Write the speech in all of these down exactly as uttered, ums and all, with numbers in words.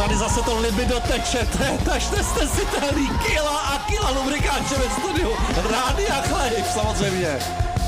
tady zase to libido teče, tažte jste si tady kila a kila lubrikáče ve studiu. Rádia Chleb, samozřejmě.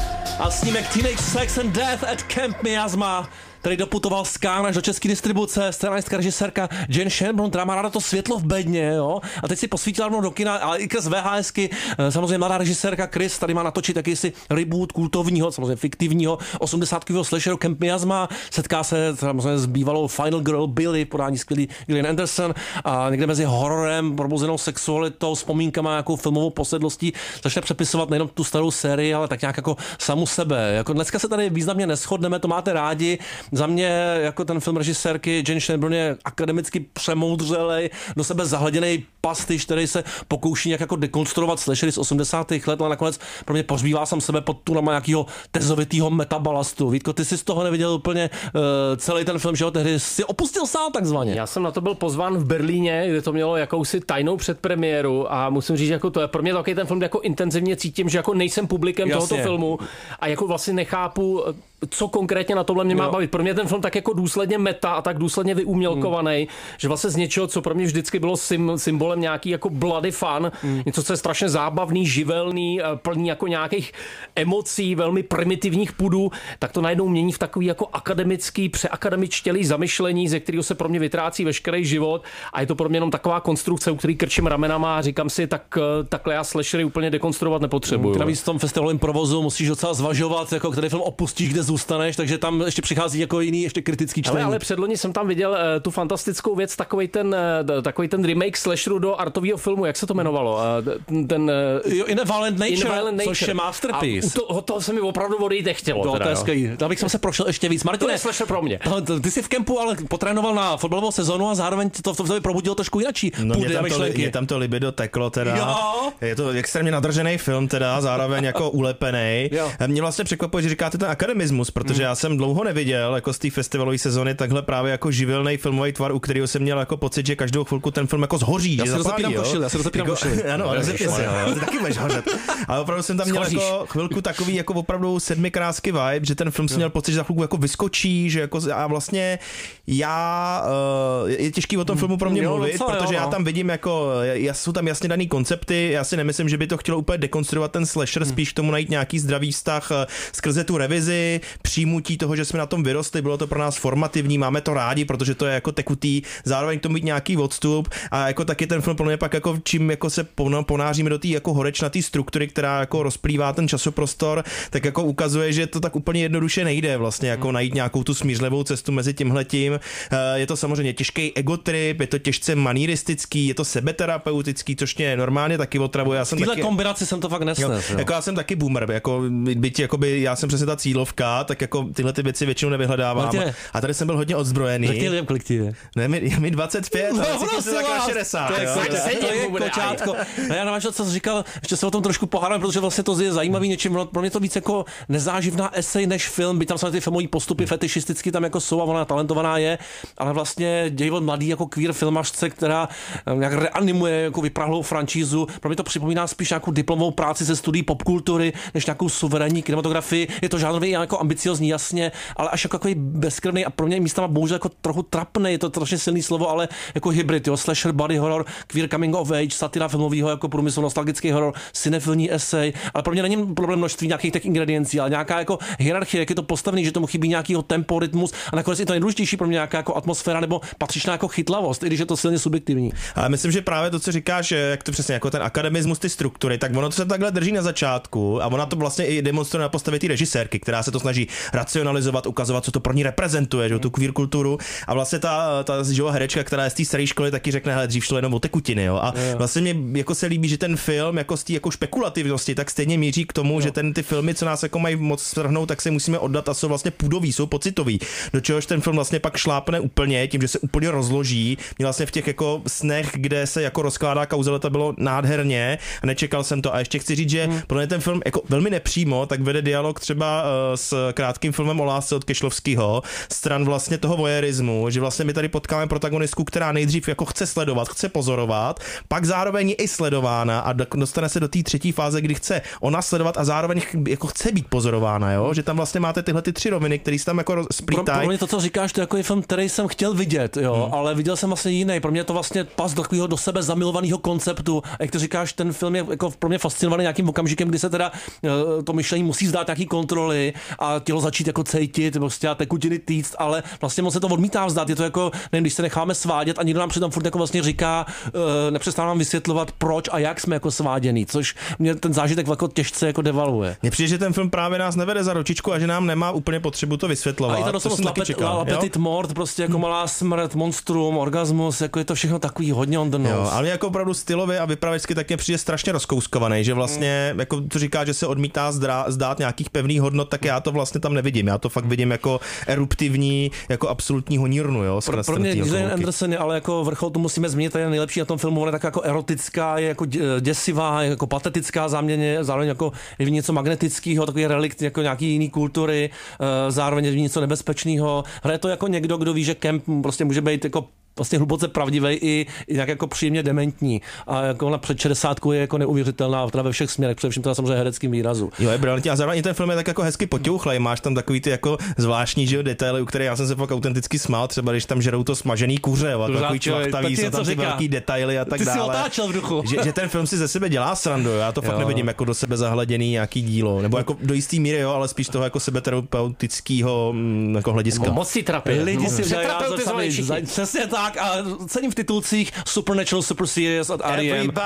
A snímek Teenage Sex and Death at Camp Miasma, který doputoval z Cannes až do české distribuce, scenáristka, režisérka Jane Shannon, která má ráda to světlo v bedně, jo. A teď si posvítila rovnou do kina, ale i z VHSky, samozřejmě mladá režisérka Chris tady má natočit jakýsi reboot kultovního, samozřejmě fiktivního osmdesátkového slasheru Camp Miasma, setká se samozřejmě s bývalou Final Girl Billy, podání skvělý Gillian Anderson, a někde mezi hororem, probuzenou sexualitou, vzpomínkama, nějakou filmovou posedlostí začne přepisovat nejenom tu starou sérii, ale tak nějak jako samu sebe. Jako dneska se tady významně neshodneme, to máte rádi. Za mě jako ten film režisérky Jane Shannon je akademicky přemoudřelej, do sebe zahleděnej pastiš, který se pokouší nějak jako dekonstruovat slashery z osmdesátých let, ale nakonec pro mě pozbývá sám sebe pod tunama nějakého tezovitýho metabalastu. Vítko, ty jsi z toho neviděl úplně uh, celý ten film, že ho tehdy si opustil sám takzvaně. Já jsem na to byl pozván v Berlíně, kde to mělo jakousi tajnou předpremiéru a musím říct, že jako to je pro mě takový ten film, jako intenzivně cítím, že jako nejsem publikem Jasně. tohoto filmu a jako vlastně nechápu, co konkrétně na tomhle mě má bavit. Pro mě ten film tak jako důsledně meta a tak důsledně vyumělkovaný, hmm. že vlastně z něčeho, co pro mě vždycky bylo sym, symbolem nějaký jako bloody fun, hmm. něco, co je strašně zábavný, živelný, plný jako nějakých emocí, velmi primitivních pudů, tak to najednou mění v takový jako akademický, přeakademičtělý zamyšlení, ze kterého se pro mě vytrácí veškerý život a je to pro mě jenom taková konstrukce, u který krčím ramenama a říkám si, tak takhle já slashery úplně dekonstruovat nepotřebuju. Hmm. Navíc v tom festivalovém provozu musíš docela zvažovat, jako který film opustíš, kde zůstaneš, takže tam ještě přichází jako jiný, ještě kritický čtení. Ale, ale předloni jsem tam viděl uh, tu fantastickou věc, takovej ten, uh, takovej ten remake slasheru do artového filmu, jak se to jmenovalo? Uh, ten, uh, jo, In a Violent Nature, In a Violent Nature. Což je masterpiece. A to, toho se mi opravdu odejít nechtělo. To, to je skvělý. Tam bych se prošel ještě víc. Martine, to je slasher pro mě. Ty jsi v kempu ale potrénoval na fotbalovou sezonu a zároveň to v tobě probudilo trošku jinačí no, půdy a myšlenky. Je tam to libido teklo teda. Jo. Je to extrémně nadržený film teda, zároveň jako ulepený. Mě vlastně překvapuje, že říkáte ten akademismus, protože já jsem dlouho neviděl jako z té festivalové sezony takhle právě jako živelný filmový tvar, u kterého jsem měl jako pocit, že každou chvilku ten film jako zhoří, já že zapálí, jo. Košili, já se rozepínám jako, košili. Ano, rozepí se, ty taky budeš hořet. Ale opravdu jsem tam měl Schoříš. Jako chvilku takový jako opravdu sedmikrásky vibe, že ten film jsem měl pocit, že za chvilku jako vyskočí, že jako a vlastně já uh, je těžký o tom filmu pro mě jo, mluvit, docela, protože jo, no. já tam vidím jako jsou tam jasně daný koncepty, já si nemyslím, že by to chtělo úplně dekonstruovat ten slasher, hmm. spíš k tomu najít nějaký zdravý vztah skrze tu revizi, přijmutí toho, že jsme na tom vyrostli, bylo to pro nás formativní, máme to rádi, protože to je jako tekutý, zároveň k tomu mít nějaký odstup a jako taky ten film pro mě pak jako čím jako se ponáříme do té jako horečnatý struktury, která jako rozplývá ten časoprostor, tak jako ukazuje, že to tak úplně jednoduše nejde vlastně jako najít nějakou tu smířlivou cestu mezi tímhletím. Je to samozřejmě těžký egotrip, je to těžce maníristický, je to sebeterapeutický, což mě normálně taky otravuje. Já jsem v téhle taky, kombinaci jsem to fakt nesnes. Jako já jsem taky boomer, jako byť jakoby já jsem přesně ta cílovka, tak jako tyhle ty věci většinou nevyhledávám. Martine, a tady jsem byl hodně odzbrojený. Řekni lidem, kolik ti je? Ne, mi, je mi dvacet pět, no, ale cítím se tak na šedesát. To je, to je kočátko. A já navážu, co jsi říkal, ještě se o tom trošku pohádám, protože vlastně to je zajímavý něčím, pro mě to víc jako nezáživná esej než film, byť tam samozřejmě ty filmové postupy fetišisticky tam jako jsou a ona talentovaná je, ale vlastně děj od mladý jako queer filmařce, která nějak reanimuje jako vyprahlou franšízu. Pro mě to připomíná spíš nějakou diplomovou práci ze studií popkultury, než nějakou suverénní kinematografii. Je to žánrově jako ambiciozní, jasně, ale až jako bezkrvný a pro mě místama bohužel jako trochu trapný, je to trošku silný slovo, ale jako hybrid, jo, slasher, body horror, queer coming of age, satira filmového jako průmyslu, nostalgický horor, cinefilní esej, ale pro mě není problém množství nějakých těch ingrediencí, ale nějaká jako hierarchie, jak je to postavený, že tomu chybí nějakýho tempo, rytmus a nakonec i to nejdůležitější pro mě nějaká jako atmosféra nebo patřičná jako chytlavost, i když je to silně subjektivní. Ale myslím, že právě to, co říkáš, jak to přesně jako ten akademismus, ty struktury, tak ono to se takhle drží na začátku a ona to vlastně i demonstruje na postavě té režisérky, která se to snaží racionalizovat, ukazovat, co to pro ní reprezentuje, že tu queer kulturu a vlastně ta ta živou herečka, která je z té staré školy, taky řekne, hele, dřív šlo jenom o tekutiny, jo. A vlastně mě jako se líbí, že ten film jako z té jako špekulativnosti tak stejně míří k tomu, jo. že ten ty filmy, co nás jako mají moc strhnout, tak se musíme oddat a jsou vlastně půdový, jsou pocitový. Do čehož ten film vlastně pak šlápne úplně tím, že se úplně rozloží. Mě vlastně v těch jako snech, kde se jako rozkládá kauzalita, bylo nádherně a nečekal jsem to. A ještě chci říct, že hmm. pro mě ten film jako velmi nepřímo tak vede dialog třeba uh, s krátkým filmem o lásce od Kešlovského, stran vlastně toho voyeurismu, že vlastně my tady potkáme protagonistku, která nejdřív jako chce sledovat, chce pozorovat, pak zároveň je i sledována a dostane se do té třetí fáze, kdy chce ona sledovat a zároveň jako chce být pozorována, jo? Že tam vlastně máte tyhle ty tři roviny, které se tam jako splítají. Pro, pro mě to, co říkáš, to je jako je film, který jsem chtěl vidět, jo. jo, hmm. ale viděl jsem vlastně jiný. Pro mě je to vlastně pas do takového do sebe zamilovaného konceptu. A jak ty říkáš, ten film je jako pro mě fascinovaný nějakým okamžikem, kdy se teda to myšlení musí zdát nějaký kontroly a tělo začít jako cítit, prostě a tekutiny týct, ale vlastně moc se to odmítá vzdát. Je to jako, nevím, když se necháme svádět a někdo nám přitom furt jako vlastně říká, nepřestávám vysvětlovat, proč a jak jsme jako sváděný, což mě ten zážitek jako těžce jako devaluje. Mně přijde, že ten film právě nás nevede za ručičku a že nám nemá úplně potřebu to vysvětlovat. A i ta doslova Lapetite Mort, prostě jako malá smrt, monstrum, orgasmus, jako je to všechno takový hodně on the nose. Jo, ale jako opravdu stylově a vypravěcky tak mě přijde strašně rozkouskovaný, že vlastně, mm. jako to říká, že se odmítá zdrá, zdát nějakých pevných hodnot, tak já to vlastně tam nevidím. Já to fakt vidím jako eruptivní, jako absolutní honírnu, jo. Pro, pro mě Gillian Anderson je ale jako vrchol, to musíme zmínit, to je nejlepší na tom filmu, ona je tak jako erotická, je jako děsivá, je jako patetická záměně, zároveň jako je v něco magnetického, takový relikt jako nějaký jiný kultury, zároveň je v něco nebezpečného. Hraje to jako někdo, kdo ví, že Kemp prostě může být jako vlastně hluboce pravdivý i, i nějak jako příjemně dementní. A jako ona před šedesátkou je jako neuvěřitelná, teda ve všech směrech, především teda samozřejmě hereckým výrazu. Jo, je brilantní a zároveň ten film je tak jako hezky poťouchlej, máš tam takový ty jako zvláštní, že jo, detaily, u které já jsem se fakt autenticky smál, třeba když tam žerou to smažený kuře, jo, a takový čvachtavý, jsou tam ty velký detaily a tak ty dále. Ty si otáčel v duchu. Že, že ten film si ze sebe dělá srandu, já to fakt jo. nevidím jako do sebe zahleděný nějaký dílo, nebo jako do jistý míry, jo, ale spíš toho jako sebeterapeutického jako hlediska. Moc si trapí. Lidi si přesně tak a Supernatural Super Series od R E M.